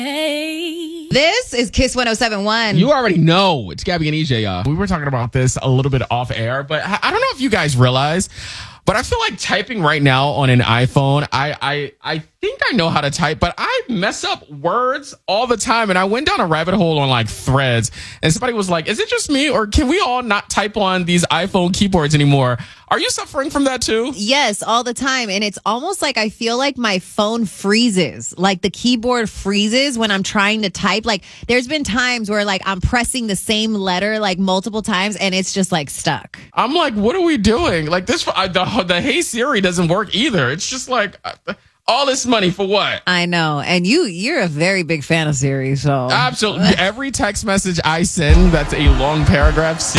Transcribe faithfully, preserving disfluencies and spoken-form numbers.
This is Kiss one oh seven point one. You already know. It's Gabby and E J. Uh, we were talking about this a little bit off air, but I, I don't know if you guys realize, but I feel like typing right now on an iPhone, I, I, I think I know how to type, but I mess up words all the time. And I went down a rabbit hole on like Threads, and somebody was like, is it just me, or can we all not type on these iPhone keyboards anymore? Are you suffering from that too? Yes, all the time. And it's almost like I feel like my phone freezes, like the keyboard freezes when I'm trying to type. Like there's been times where like I'm pressing the same letter like multiple times and it's just like stuck. I'm like, what are we doing? Like this, uh, the, the Hey Siri doesn't work either. It's just like uh, all this money for what? I know. And you, you're a very big fan of Siri, so. Absolutely. Every text message I send that's a long paragraph,